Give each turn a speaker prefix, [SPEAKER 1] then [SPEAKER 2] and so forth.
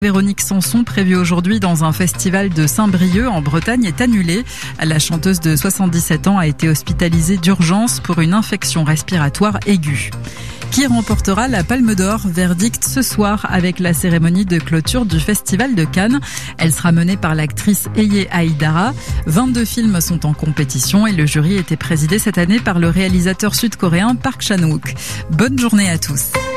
[SPEAKER 1] Véronique Sanson, prévue aujourd'hui dans un festival de Saint-Brieuc en Bretagne, est annulée. La chanteuse de 77 ans a été hospitalisée d'urgence pour une infection respiratoire aiguë. Qui remportera la Palme d'Or? Verdict ce soir avec la cérémonie de clôture du Festival de Cannes. Elle sera menée par l'actrice Eye Aïdara. 22 films sont en compétition et le jury était présidé cette année par le réalisateur sud-coréen Park Chan-wook. Bonne journée à tous.